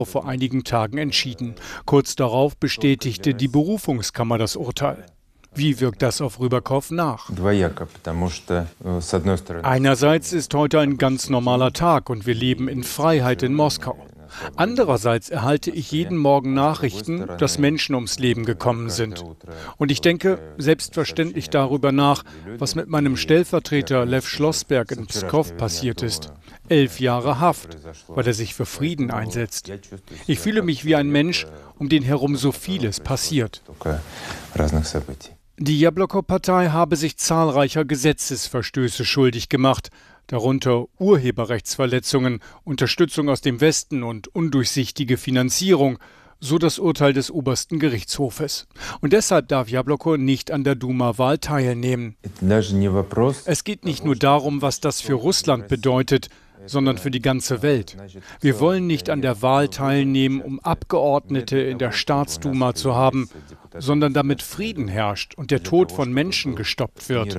vor einigen Tagen entschieden. Kurz darauf bestätigte die Berufungskammer das Urteil. Wie wirkt das auf Rybakow nach? Einerseits ist heute ein ganz normaler Tag und wir leben in Freiheit in Moskau. Andererseits erhalte ich jeden Morgen Nachrichten, dass Menschen ums Leben gekommen sind. Und ich denke selbstverständlich darüber nach, was mit meinem Stellvertreter Lew Schlossberg in Pskow passiert ist. 11 Jahre Haft, weil er sich für Frieden einsetzt. Ich fühle mich wie ein Mensch, um den herum so vieles passiert. Die Jabloko-Partei habe sich zahlreicher Gesetzesverstöße schuldig gemacht, darunter Urheberrechtsverletzungen, Unterstützung aus dem Westen und undurchsichtige Finanzierung, so das Urteil des obersten Gerichtshofes. Und deshalb darf Jabloko nicht an der Duma-Wahl teilnehmen. Es geht nicht nur darum, was das für Russland bedeutet, sondern für die ganze Welt. Wir wollen nicht an der Wahl teilnehmen, um Abgeordnete in der Staatsduma zu haben, sondern damit Frieden herrscht und der Tod von Menschen gestoppt wird.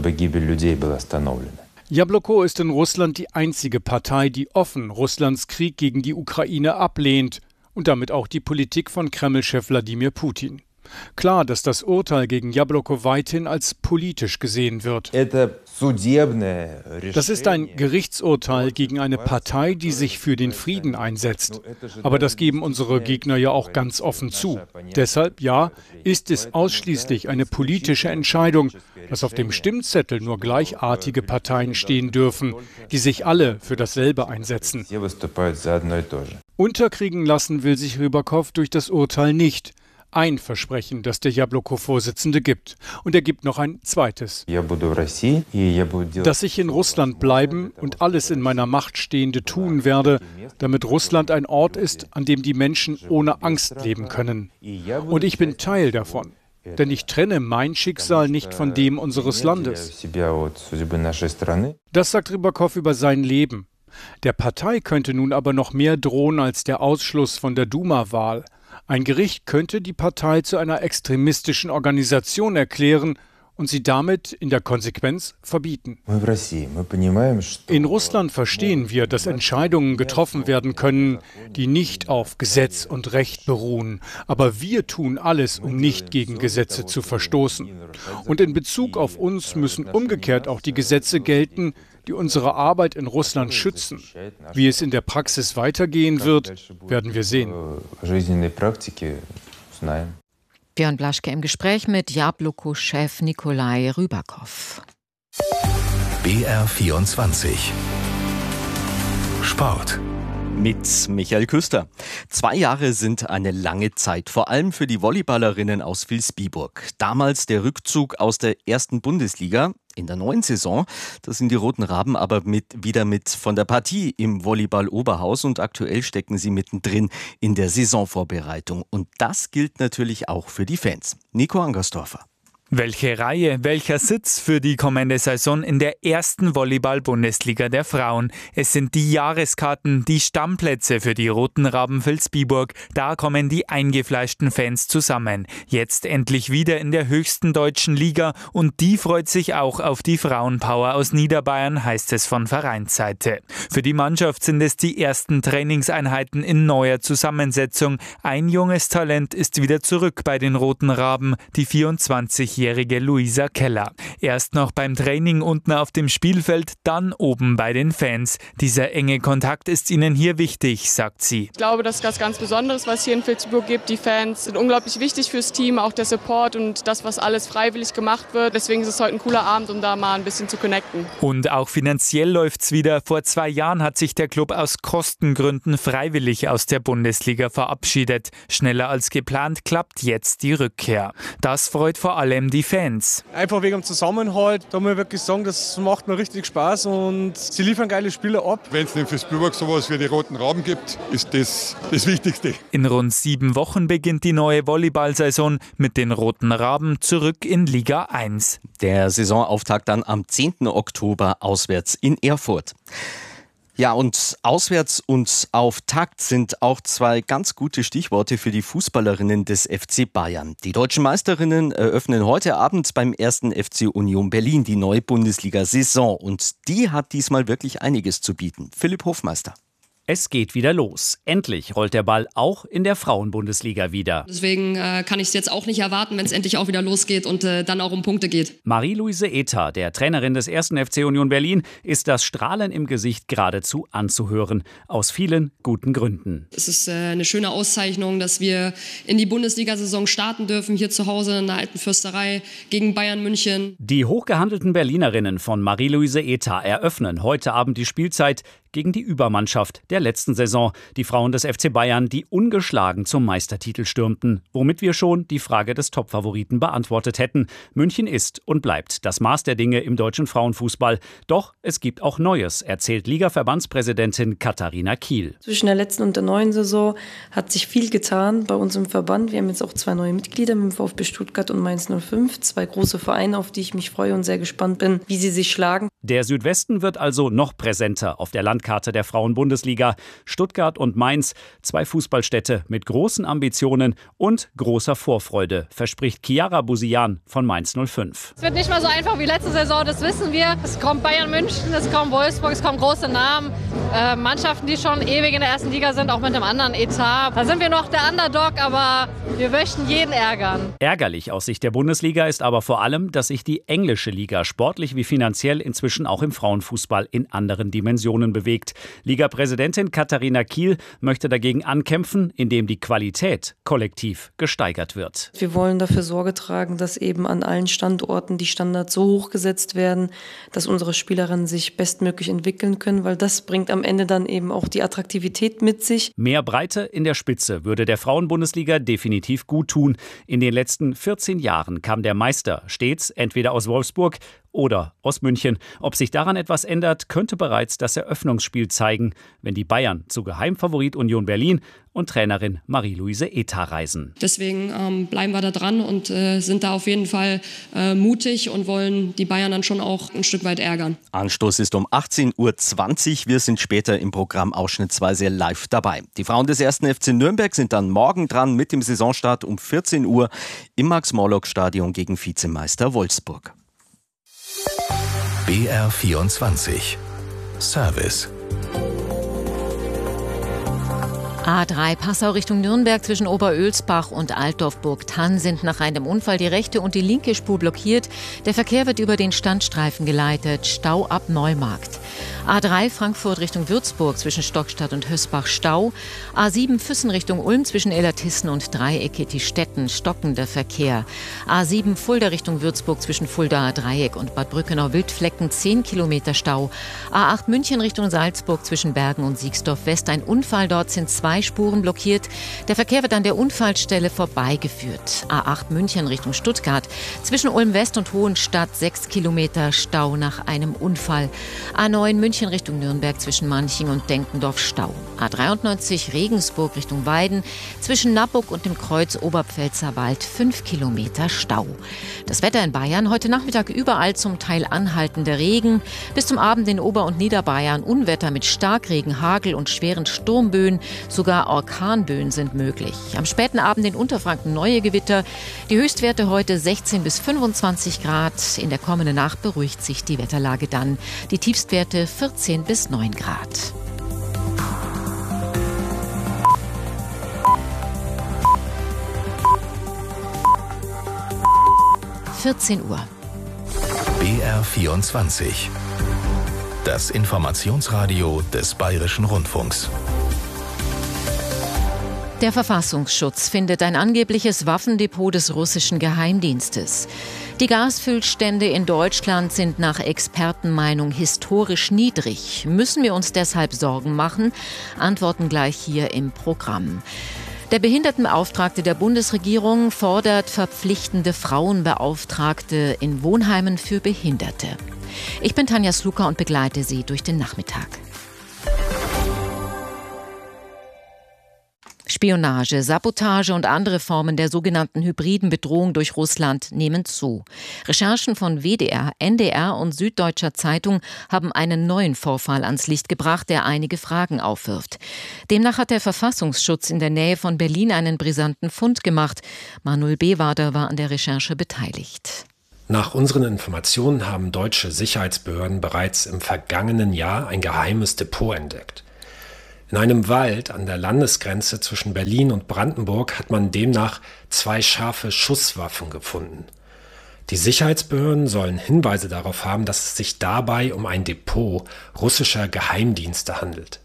Jabloko ist in Russland die einzige Partei, die offen Russlands Krieg gegen die Ukraine ablehnt und damit auch die Politik von Kreml-Chef Wladimir Putin. Klar, dass das Urteil gegen Jabloko weithin als politisch gesehen wird. Das ist ein Gerichtsurteil gegen eine Partei, die sich für den Frieden einsetzt. Aber das geben unsere Gegner ja auch ganz offen zu. Deshalb, ja, ist es ausschließlich eine politische Entscheidung, dass auf dem Stimmzettel nur gleichartige Parteien stehen dürfen, die sich alle für dasselbe einsetzen. Unterkriegen lassen will sich Rybakow durch das Urteil nicht. Ein Versprechen, das der Jabloko-Vorsitzende gibt. Und er gibt noch ein zweites. Dass ich in Russland bleiben und alles in meiner Macht Stehende tun werde, damit Russland ein Ort ist, an dem die Menschen ohne Angst leben können. Und ich bin Teil davon. Denn ich trenne mein Schicksal nicht von dem unseres Landes. Das sagt Rybakow über sein Leben. Der Partei könnte nun aber noch mehr drohen als der Ausschluss von der Duma-Wahl. Ein Gericht könnte die Partei zu einer extremistischen Organisation erklären und sie damit in der Konsequenz verbieten. In Russland verstehen wir, dass Entscheidungen getroffen werden können, die nicht auf Gesetz und Recht beruhen. Aber wir tun alles, um nicht gegen Gesetze zu verstoßen. Und in Bezug auf uns müssen umgekehrt auch die Gesetze gelten, die unsere Arbeit in Russland schützen. Wie es in der Praxis weitergehen wird, werden wir sehen. Björn Blaschke im Gespräch mit Jabloko-Chef Nikolai Rybakow. BR24 Sport mit Michael Küster. 2 Jahre sind eine lange Zeit, vor allem für die Volleyballerinnen aus Vilsbiburg. Damals der Rückzug aus der ersten Bundesliga. In der neuen Saison, da sind die Roten Raben aber wieder mit von der Partie im Volleyball-Oberhaus und aktuell stecken sie mittendrin in der Saisonvorbereitung. Und das gilt natürlich auch für die Fans. Nico Angersdorfer. Welche Reihe, welcher Sitz für die kommende Saison in der ersten Volleyball-Bundesliga der Frauen. Es sind die Jahreskarten, die Stammplätze für die Roten Raben Vilsbiburg. Da kommen die eingefleischten Fans zusammen. Jetzt endlich wieder in der höchsten deutschen Liga und die freut sich auch auf die Frauenpower aus Niederbayern, heißt es von Vereinsseite. Für die Mannschaft sind es die ersten Trainingseinheiten in neuer Zusammensetzung. Ein junges Talent ist wieder zurück bei den Roten Raben, die 24-jährige Luisa Keller. Erst noch beim Training unten auf dem Spielfeld, dann oben bei den Fans. Dieser enge Kontakt ist ihnen hier wichtig, sagt sie. Ich glaube, das ist was ganz Besonderes, was es hier in Vilsbiburg gibt. Die Fans sind unglaublich wichtig fürs Team, auch der Support und das, was alles freiwillig gemacht wird. Deswegen ist es heute ein cooler Abend, um da mal ein bisschen zu connecten. Und auch finanziell läuft's wieder. Vor 2 Jahren hat sich der Club aus Kostengründen freiwillig aus der Bundesliga verabschiedet. Schneller als geplant klappt jetzt die Rückkehr. Das freut vor allem die Fans. Einfach wegen dem Zusammenhalt, da muss ich wirklich sagen, das macht mir richtig Spaß und sie liefern geile Spiele ab. Wenn es in Vilsbiburg sowas wie die Roten Raben gibt, ist das das Wichtigste. In rund 7 Wochen beginnt die neue Volleyball-Saison mit den Roten Raben zurück in Liga 1. Der Saisonauftakt dann am 10. Oktober auswärts in Erfurt. Ja, und auswärts und auf Takt sind auch 2 ganz gute Stichworte für die Fußballerinnen des FC Bayern. Die deutschen Meisterinnen eröffnen heute Abend beim 1. FC Union Berlin die neue Bundesliga-Saison. Und die hat diesmal wirklich einiges zu bieten. Philipp Hofmeister. Es geht wieder los. Endlich rollt der Ball auch in der Frauenbundesliga wieder. Deswegen kann ich es jetzt auch nicht erwarten, wenn es endlich auch wieder losgeht und dann auch um Punkte geht. Marie-Louise Ether, der Trainerin des 1. FC Union Berlin, ist das Strahlen im Gesicht geradezu anzuhören. Aus vielen guten Gründen. Es ist eine schöne Auszeichnung, dass wir in die Bundesliga-Saison starten dürfen, hier zu Hause in der Alten Fürsterei gegen Bayern München. Die hochgehandelten Berlinerinnen von Marie-Louise Ether eröffnen heute Abend die Spielzeit gegen die Übermannschaft der letzten Saison, die Frauen des FC Bayern, die ungeschlagen zum Meistertitel stürmten. Womit wir schon die Frage des Topfavoriten beantwortet hätten. München ist und bleibt das Maß der Dinge im deutschen Frauenfußball. Doch es gibt auch Neues, erzählt Liga-Verbandspräsidentin Katharina Kiel. Zwischen der letzten und der neuen Saison hat sich viel getan bei uns im Verband. Wir haben jetzt auch 2 neue Mitglieder mit dem VfB Stuttgart und Mainz 05. 2 große Vereine, auf die ich mich freue und sehr gespannt bin, wie sie sich schlagen. Der Südwesten wird also noch präsenter auf der Landkarte der Frauenbundesliga. Stuttgart und Mainz, 2 Fußballstädte mit großen Ambitionen und großer Vorfreude, verspricht Chiara Busian von Mainz 05. Es wird nicht mehr so einfach wie letzte Saison, das wissen wir. Es kommt Bayern München, es kommt Wolfsburg, es kommen große Namen. Mannschaften, die schon ewig in der ersten Liga sind, auch mit einem anderen Etat. Da sind wir noch der Underdog, aber wir möchten jeden ärgern. Ärgerlich aus Sicht der Bundesliga ist aber vor allem, dass sich die englische Liga sportlich wie finanziell inzwischen auch im Frauenfußball in anderen Dimensionen bewegt. Liga-Präsidentin Katharina Kiel möchte dagegen ankämpfen, indem die Qualität kollektiv gesteigert wird. Wir wollen dafür Sorge tragen, dass eben an allen Standorten die Standards so hoch gesetzt werden, dass unsere Spielerinnen sich bestmöglich entwickeln können, weil das bringt am Ende dann eben auch die Attraktivität mit sich. Mehr Breite in der Spitze würde der Frauenbundesliga definitiv gut tun. In den letzten 14 Jahren kam der Meister stets entweder aus Wolfsburg oder aus München. Ob sich daran etwas ändert, könnte bereits das Eröffnungsspiel zeigen, wenn die Bayern zu Geheimfavorit Union Berlin und Trainerin Marie-Louise Ether reisen. Deswegen bleiben wir da dran und sind da auf jeden Fall mutig und wollen die Bayern dann schon auch ein Stück weit ärgern. Anstoß ist um 18:20 Uhr. Wir sind später im Programm ausschnittsweise live dabei. Die Frauen des 1. FC Nürnberg sind dann morgen dran mit dem Saisonstart um 14 Uhr im Max-Morlock-Stadion gegen Vizemeister Wolfsburg. BR24 Service. A3 Passau Richtung Nürnberg zwischen Oberölsbach und Altdorf-Burgthann sind nach einem Unfall die rechte und die linke Spur blockiert. Der Verkehr wird über den Standstreifen geleitet. Stau ab Neumarkt. A3 Frankfurt Richtung Würzburg zwischen Stockstadt und Hösbach Stau. A7 Füssen Richtung Ulm zwischen Ellertissen und Dreieck-Ettistetten stockender Verkehr. A7 Fulda Richtung Würzburg zwischen Fuldaer Dreieck und Bad Brückenau-Wildflecken 10 Kilometer Stau. A8 München Richtung Salzburg zwischen Bergen und Siegsdorf West ein Unfall. Dort sind 2 Spuren blockiert. Der Verkehr wird an der Unfallstelle vorbeigeführt. A8 München Richtung Stuttgart zwischen Ulm West und Hohenstadt 6 Kilometer Stau nach einem Unfall. A9 München Richtung Nürnberg zwischen Manching und Denkendorf Stau. A93 Regensburg Richtung Weiden zwischen Nappuk und dem Kreuz Oberpfälzerwald 5 Kilometer Stau. Das Wetter in Bayern heute Nachmittag überall zum Teil anhaltender Regen. Bis zum Abend in Ober- und Niederbayern Unwetter mit Starkregen, Hagel und schweren Sturmböen. Sogar Orkanböen sind möglich. Am späten Abend in Unterfranken neue Gewitter. Die Höchstwerte heute 16 bis 25 Grad. In der kommenden Nacht beruhigt sich die Wetterlage dann. Die Tiefstwerte 14 bis 9 Grad. Uhr. BR24. Das Informationsradio des Bayerischen Rundfunks. Der Verfassungsschutz findet ein angebliches Waffendepot des russischen Geheimdienstes. Die Gasfüllstände in Deutschland sind nach Expertenmeinung historisch niedrig. Müssen wir uns deshalb Sorgen machen? Antworten gleich hier im Programm. Der Behindertenbeauftragte der Bundesregierung fordert verpflichtende Frauenbeauftragte in Wohnheimen für Behinderte. Ich bin Tanja Sluka und begleite Sie durch den Nachmittag. Spionage, Sabotage und andere Formen der sogenannten hybriden Bedrohung durch Russland nehmen zu. Recherchen von WDR, NDR und Süddeutscher Zeitung haben einen neuen Vorfall ans Licht gebracht, der einige Fragen aufwirft. Demnach hat der Verfassungsschutz in der Nähe von Berlin einen brisanten Fund gemacht. Manuel Bewader war an der Recherche beteiligt. Nach unseren Informationen haben deutsche Sicherheitsbehörden bereits im vergangenen Jahr ein geheimes Depot entdeckt. In einem Wald an der Landesgrenze zwischen Berlin und Brandenburg hat man demnach 2 scharfe Schusswaffen gefunden. Die Sicherheitsbehörden sollen Hinweise darauf haben, dass es sich dabei um ein Depot russischer Geheimdienste handelt.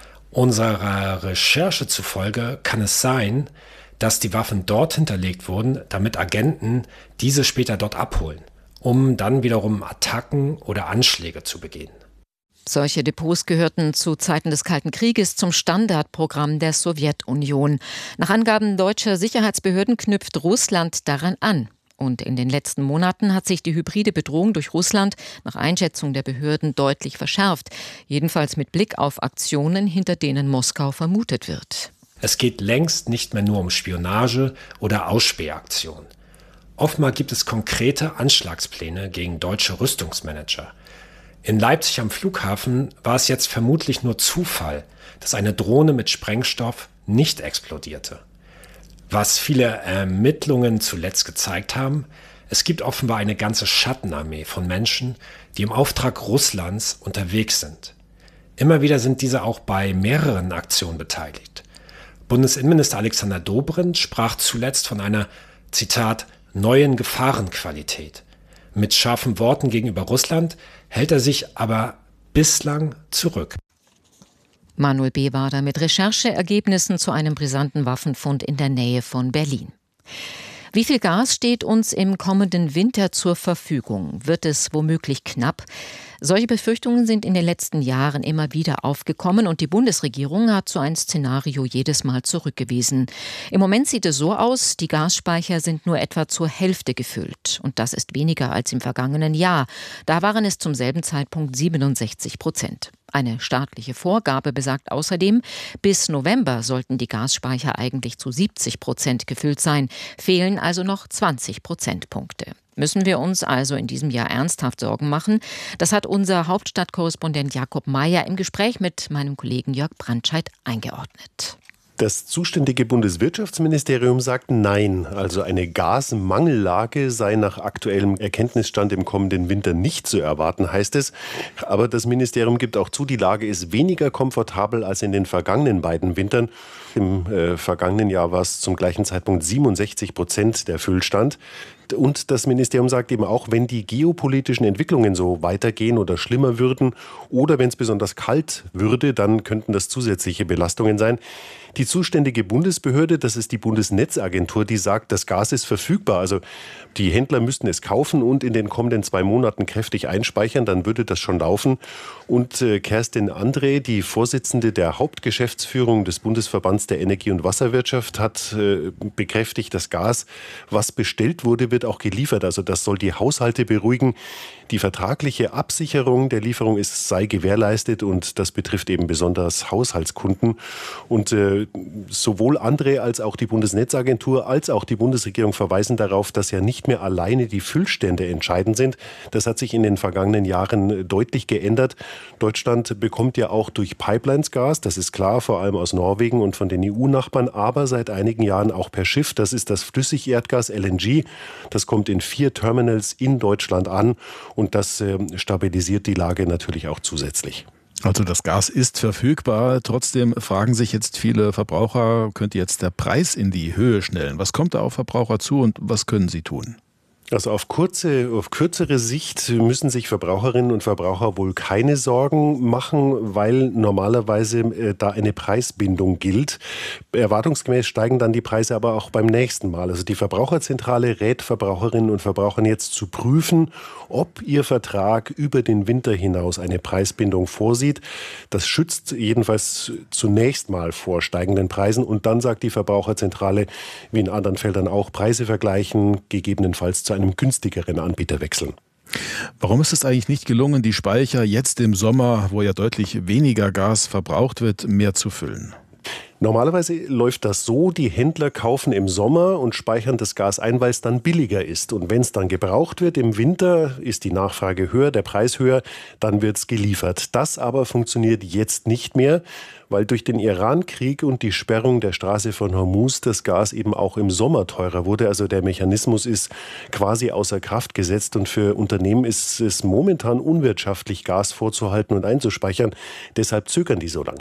Unserer Recherche zufolge kann es sein, dass die Waffen dort hinterlegt wurden, damit Agenten diese später dort abholen, um dann wiederum Attacken oder Anschläge zu begehen. Solche Depots gehörten zu Zeiten des Kalten Krieges zum Standardprogramm der Sowjetunion. Nach Angaben deutscher Sicherheitsbehörden knüpft Russland daran an. Und in den letzten Monaten hat sich die hybride Bedrohung durch Russland nach Einschätzung der Behörden deutlich verschärft. Jedenfalls mit Blick auf Aktionen, hinter denen Moskau vermutet wird. Es geht längst nicht mehr nur um Spionage oder Ausspähaktionen. Offenbar gibt es konkrete Anschlagspläne gegen deutsche Rüstungsmanager. In Leipzig am Flughafen war es jetzt vermutlich nur Zufall, dass eine Drohne mit Sprengstoff nicht explodierte. Was viele Ermittlungen zuletzt gezeigt haben, es gibt offenbar eine ganze Schattenarmee von Menschen, die im Auftrag Russlands unterwegs sind. Immer wieder sind diese auch bei mehreren Aktionen beteiligt. Bundesinnenminister Alexander Dobrindt sprach zuletzt von einer, Zitat, neuen Gefahrenqualität. Mit scharfen Worten gegenüber Russland hält er sich aber bislang zurück. Manuel Bewader mit Rechercheergebnissen zu einem brisanten Waffenfund in der Nähe von Berlin. Wie viel Gas steht uns im kommenden Winter zur Verfügung? Wird es womöglich knapp? Solche Befürchtungen sind in den letzten Jahren immer wieder aufgekommen und die Bundesregierung hat so ein Szenario jedes Mal zurückgewiesen. Im Moment sieht es so aus, die Gasspeicher sind nur etwa zur Hälfte gefüllt. Und das ist weniger als im vergangenen Jahr. Da waren es zum selben Zeitpunkt 67%. Eine staatliche Vorgabe besagt außerdem, bis November sollten die Gasspeicher eigentlich zu 70% gefüllt sein, fehlen also noch 20 Prozentpunkte. Müssen wir uns also in diesem Jahr ernsthaft Sorgen machen? Das hat unser Hauptstadtkorrespondent Jakob Mayer im Gespräch mit meinem Kollegen Jörg Brandscheid eingeordnet. Das zuständige Bundeswirtschaftsministerium sagt nein. Also eine Gasmangellage sei nach aktuellem Erkenntnisstand im kommenden Winter nicht zu erwarten, heißt es. Aber das Ministerium gibt auch zu, die Lage ist weniger komfortabel als in den vergangenen beiden Wintern. Im vergangenen Jahr war es zum gleichen Zeitpunkt 67% der Füllstand. Und das Ministerium sagt eben auch, wenn die geopolitischen Entwicklungen so weitergehen oder schlimmer würden oder wenn es besonders kalt würde, dann könnten das zusätzliche Belastungen sein. Die zuständige Bundesbehörde, das ist die Bundesnetzagentur, die sagt, das Gas ist verfügbar. Also die Händler müssten es kaufen und in den kommenden 2 Monaten kräftig einspeichern, dann würde das schon laufen. Und Kerstin André, die Vorsitzende der Hauptgeschäftsführung des Bundesverbands der Energie- und Wasserwirtschaft, hat bekräftigt, das Gas, was bestellt wurde, wird auch geliefert. Also das soll die Haushalte beruhigen. Die vertragliche Absicherung der Lieferung sei gewährleistet und das betrifft eben besonders Haushaltskunden. Und sowohl André als auch die Bundesnetzagentur als auch die Bundesregierung verweisen darauf, dass ja nicht mehr alleine die Füllstände entscheidend sind. Das hat sich in den vergangenen Jahren deutlich geändert. Deutschland bekommt ja auch durch Pipelines Gas, das ist klar, vor allem aus Norwegen und von den EU-Nachbarn, aber seit einigen Jahren auch per Schiff. Das ist das Flüssigerdgas LNG. Das kommt in 4 Terminals in Deutschland an und das stabilisiert die Lage natürlich auch zusätzlich. Also das Gas ist verfügbar, trotzdem fragen sich jetzt viele Verbraucher, könnte jetzt der Preis in die Höhe schnellen? Was kommt da auf Verbraucher zu und was können sie tun? Also auf kürzere Sicht müssen sich Verbraucherinnen und Verbraucher wohl keine Sorgen machen, weil normalerweise da eine Preisbindung gilt. Erwartungsgemäß steigen dann die Preise aber auch beim nächsten Mal. Also die Verbraucherzentrale rät Verbraucherinnen und Verbrauchern jetzt zu prüfen, ob ihr Vertrag über den Winter hinaus eine Preisbindung vorsieht. Das schützt jedenfalls zunächst mal vor steigenden Preisen. Und dann sagt die Verbraucherzentrale, wie in anderen Feldern auch, Preise vergleichen, gegebenenfalls zu einem günstigeren Anbieter wechseln. Warum ist es eigentlich nicht gelungen, die Speicher jetzt im Sommer, wo ja deutlich weniger Gas verbraucht wird, mehr zu füllen? Normalerweise läuft das so, die Händler kaufen im Sommer und speichern das Gas ein, weil es dann billiger ist. Und wenn es dann gebraucht wird im Winter, ist die Nachfrage höher, der Preis höher, dann wird es geliefert. Das aber funktioniert jetzt nicht mehr, weil durch den Iran-Krieg und die Sperrung der Straße von Hormuz das Gas eben auch im Sommer teurer wurde. Also der Mechanismus ist quasi außer Kraft gesetzt und für Unternehmen ist es momentan unwirtschaftlich, Gas vorzuhalten und einzuspeichern. Deshalb zögern die so lange.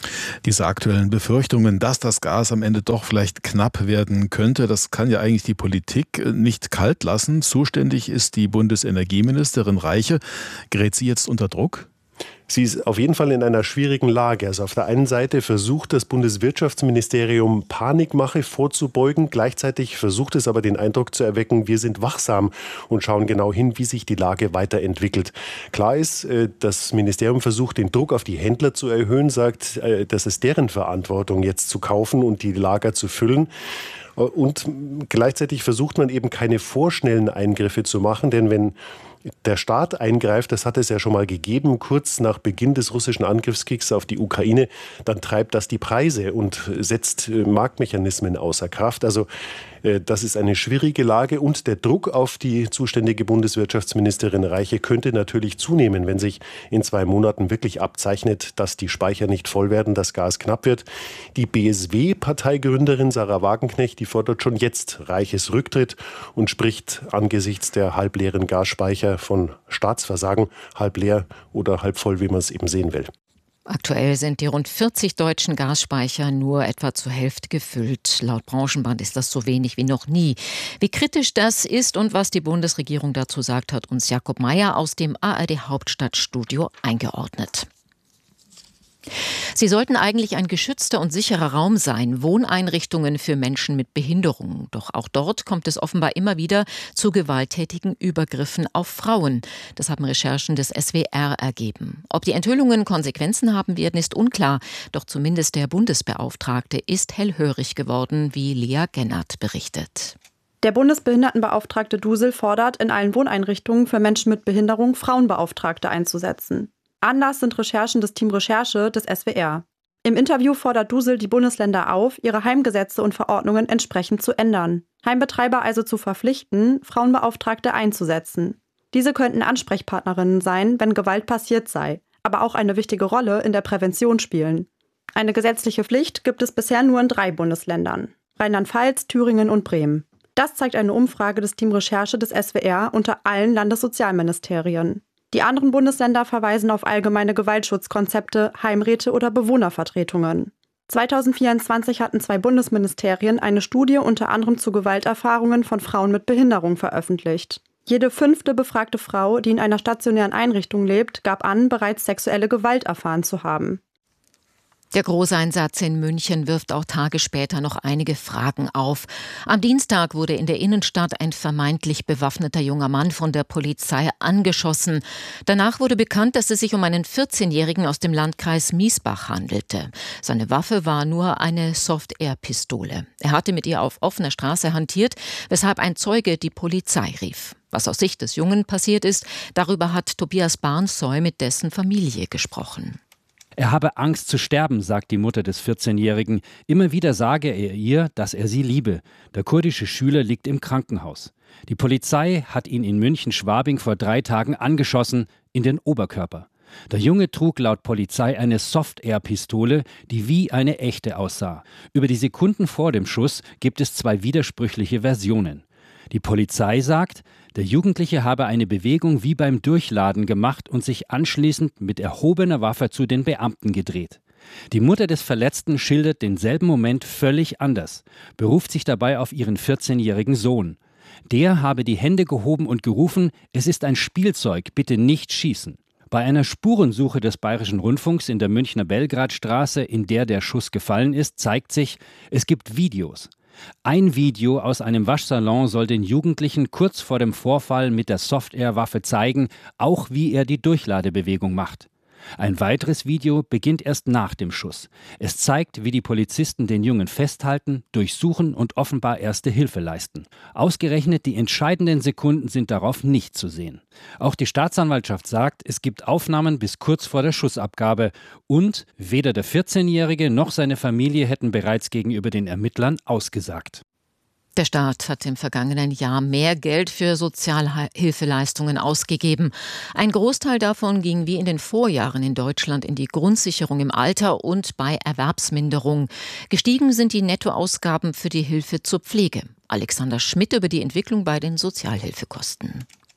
Diese aktuellen Befürchtungen, dass das Gas am Ende doch vielleicht knapp werden könnte, das kann ja eigentlich die Politik nicht kalt lassen. Zuständig ist die Bundesenergieministerin Reiche. Gerät sie jetzt unter Druck? Sie ist auf jeden Fall in einer schwierigen Lage. Also auf der einen Seite versucht das Bundeswirtschaftsministerium Panikmache vorzubeugen. Gleichzeitig versucht es aber den Eindruck zu erwecken, wir sind wachsam und schauen genau hin, wie sich die Lage weiterentwickelt. Klar ist, das Ministerium versucht, den Druck auf die Händler zu erhöhen, sagt, das ist deren Verantwortung, jetzt zu kaufen und die Lager zu füllen. Und gleichzeitig versucht man eben keine vorschnellen Eingriffe zu machen, denn wenn der Staat eingreift, das hat es ja schon mal gegeben, kurz nach Beginn des russischen Angriffskriegs auf die Ukraine, dann treibt das die Preise und setzt Marktmechanismen außer Kraft. Also das ist eine schwierige Lage und der Druck auf die zuständige Bundeswirtschaftsministerin Reiche könnte natürlich zunehmen, wenn sich in 2 Monaten wirklich abzeichnet, dass die Speicher nicht voll werden, das Gas knapp wird. Die BSW-Parteigründerin Sarah Wagenknecht, die fordert schon jetzt Reiches Rücktritt und spricht angesichts der halbleeren Gasspeicher von Staatsversagen, halb leer oder halb voll, wie man es eben sehen will. Aktuell sind die rund 40 deutschen Gasspeicher nur etwa zur Hälfte gefüllt. Laut Branchenband ist das so wenig wie noch nie. Wie kritisch das ist und was die Bundesregierung dazu sagt, hat uns Jakob Meyer aus dem ARD Hauptstadtstudio eingeordnet. Sie sollten eigentlich ein geschützter und sicherer Raum sein, Wohneinrichtungen für Menschen mit Behinderungen. Doch auch dort kommt es offenbar immer wieder zu gewalttätigen Übergriffen auf Frauen. Das haben Recherchen des SWR ergeben. Ob die Enthüllungen Konsequenzen haben werden, ist unklar. Doch zumindest der Bundesbeauftragte ist hellhörig geworden, wie Lea Gennert berichtet. Der Bundesbehindertenbeauftragte Dusel fordert, in allen Wohneinrichtungen für Menschen mit Behinderung Frauenbeauftragte einzusetzen. Anlass sind Recherchen des Team Recherche des SWR. Im Interview fordert Dusel die Bundesländer auf, ihre Heimgesetze und Verordnungen entsprechend zu ändern. Heimbetreiber also zu verpflichten, Frauenbeauftragte einzusetzen. Diese könnten Ansprechpartnerinnen sein, wenn Gewalt passiert sei, aber auch eine wichtige Rolle in der Prävention spielen. Eine gesetzliche Pflicht gibt es bisher nur in 3 Bundesländern: Rheinland-Pfalz, Thüringen und Bremen. Das zeigt eine Umfrage des Team Recherche des SWR unter allen Landessozialministerien. Die anderen Bundesländer verweisen auf allgemeine Gewaltschutzkonzepte, Heimräte oder Bewohnervertretungen. 2024 hatten 2 Bundesministerien eine Studie unter anderem zu Gewalterfahrungen von Frauen mit Behinderung veröffentlicht. Jede 5. befragte Frau, die in einer stationären Einrichtung lebt, gab an, bereits sexuelle Gewalt erfahren zu haben. Der Großeinsatz in München wirft auch Tage später noch einige Fragen auf. Am Dienstag wurde in der Innenstadt ein vermeintlich bewaffneter junger Mann von der Polizei angeschossen. Danach wurde bekannt, dass es sich um einen 14-Jährigen aus dem Landkreis Miesbach handelte. Seine Waffe war nur eine Soft-Air-Pistole. Er hatte mit ihr auf offener Straße hantiert, weshalb ein Zeuge die Polizei rief. Was aus Sicht des Jungen passiert ist, darüber hat Tobias Barnsoy mit dessen Familie gesprochen. Er habe Angst zu sterben, sagt die Mutter des 14-Jährigen. Immer wieder sage er ihr, dass er sie liebe. Der kurdische Schüler liegt im Krankenhaus. Die Polizei hat ihn in München-Schwabing vor 3 Tagen angeschossen, in den Oberkörper. Der Junge trug laut Polizei eine Soft-Air-Pistole, die wie eine echte aussah. Über die Sekunden vor dem Schuss gibt es 2 widersprüchliche Versionen. Die Polizei sagt, der Jugendliche habe eine Bewegung wie beim Durchladen gemacht und sich anschließend mit erhobener Waffe zu den Beamten gedreht. Die Mutter des Verletzten schildert denselben Moment völlig anders, beruft sich dabei auf ihren 14-jährigen Sohn. Der habe die Hände gehoben und gerufen, es ist ein Spielzeug, bitte nicht schießen. Bei einer Spurensuche des Bayerischen Rundfunks in der Münchner Belgradstraße, in der der Schuss gefallen ist, zeigt sich, es gibt Videos. Ein Video aus einem Waschsalon soll den Jugendlichen kurz vor dem Vorfall mit der Soft-Air-Waffe zeigen, auch wie er die Durchladebewegung macht. Ein weiteres Video beginnt erst nach dem Schuss. Es zeigt, wie die Polizisten den Jungen festhalten, durchsuchen und offenbar erste Hilfe leisten. Ausgerechnet die entscheidenden Sekunden sind darauf nicht zu sehen. Auch die Staatsanwaltschaft sagt, es gibt Aufnahmen bis kurz vor der Schussabgabe und weder der 14-Jährige noch seine Familie hätten bereits gegenüber den Ermittlern ausgesagt. Der Staat hat im vergangenen Jahr mehr Geld für Sozialhilfeleistungen ausgegeben. Ein Großteil davon ging wie in den Vorjahren in Deutschland in die Grundsicherung im Alter und bei Erwerbsminderung. Gestiegen sind die Nettoausgaben für die Hilfe zur Pflege. Alexander Schmidt über die Entwicklung bei den Sozialhilfekosten.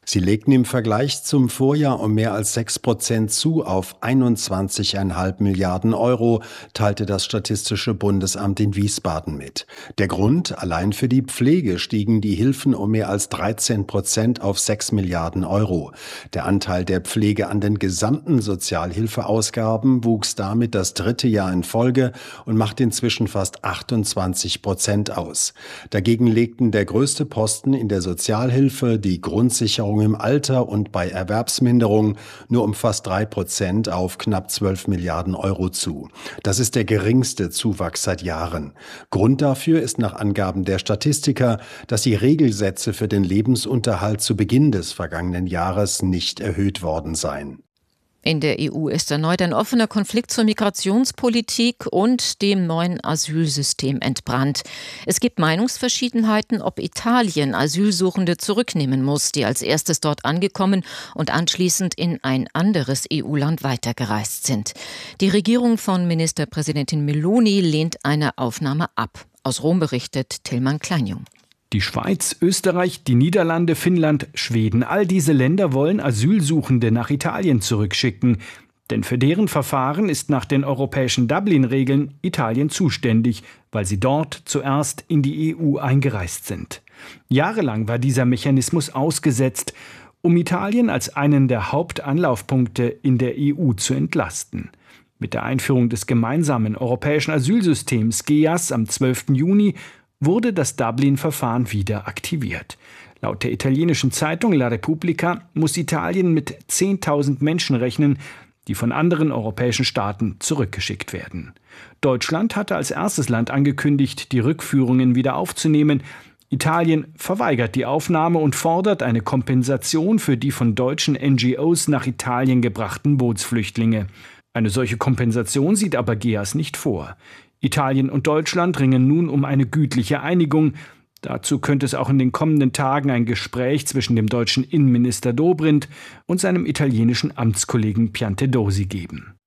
Sie legten im Vergleich zum Vorjahr um mehr als 6% zu auf 21,5 Milliarden Euro, teilte das Statistische Bundesamt in Wiesbaden mit. Der Grund: allein für die Pflege stiegen die Hilfen um mehr als 13% auf 6 Milliarden Euro. Der Anteil der Pflege an den gesamten Sozialhilfeausgaben wuchs damit das 3. Jahr in Folge und macht inzwischen fast 28% aus. Dagegen legten der größte Posten in der Sozialhilfe, die Grundsicherung im Alter und bei Erwerbsminderung nur um fast 3% auf knapp 12 Milliarden Euro zu. Das ist der geringste Zuwachs seit Jahren. Grund dafür ist nach Angaben der Statistiker, dass die Regelsätze für den Lebensunterhalt zu Beginn des vergangenen Jahres nicht erhöht worden seien. In der EU ist erneut ein offener Konflikt zur Migrationspolitik und dem neuen Asylsystem entbrannt. Es gibt Meinungsverschiedenheiten, ob Italien Asylsuchende zurücknehmen muss, die als erstes dort angekommen und anschließend in ein anderes EU-Land weitergereist sind. Die Regierung von Ministerpräsidentin Meloni lehnt eine Aufnahme ab. Aus Rom berichtet Tillmann Kleinjung. Die Schweiz, Österreich, die Niederlande, Finnland, Schweden, all diese Länder wollen Asylsuchende nach Italien zurückschicken. Denn für deren Verfahren ist nach den europäischen Dublin-Regeln Italien zuständig, weil sie dort zuerst in die EU eingereist sind. Jahrelang war dieser Mechanismus ausgesetzt, um Italien als einen der Hauptanlaufpunkte in der EU zu entlasten. Mit der Einführung des gemeinsamen europäischen Asylsystems GEAS am 12. Juni wurde das Dublin-Verfahren wieder aktiviert. Laut der italienischen Zeitung La Repubblica muss Italien mit 10.000 Menschen rechnen, die von anderen europäischen Staaten zurückgeschickt werden. Deutschland hatte als erstes Land angekündigt, die Rückführungen wieder aufzunehmen. Italien verweigert die Aufnahme und fordert eine Kompensation für die von deutschen NGOs nach Italien gebrachten Bootsflüchtlinge. Eine solche Kompensation sieht aber GEAS nicht vor. Italien und Deutschland ringen nun um eine gütliche Einigung. Dazu könnte es auch in den kommenden Tagen ein Gespräch zwischen dem deutschen Innenminister Dobrindt und seinem italienischen Amtskollegen Piantedosi geben.